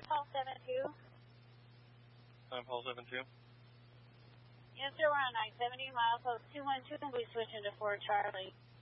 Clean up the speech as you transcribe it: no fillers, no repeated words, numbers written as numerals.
Paul 72. 9 Paul 72. Yes, sir, we're on 970 miles, so 212, and we switch into 4 Charlie.